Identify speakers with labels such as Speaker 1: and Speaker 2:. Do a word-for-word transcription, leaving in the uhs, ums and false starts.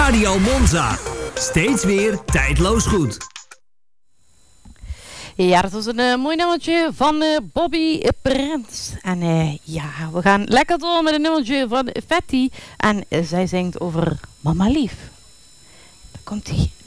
Speaker 1: Radio Monza. Steeds weer tijdloos goed.
Speaker 2: Ja, dat was een uh, mooi nummertje van uh, Bobby Prins. En uh, ja, we gaan lekker door met een nummertje van Fatty. En uh, zij zingt over Mama Lief. Daar komt ie.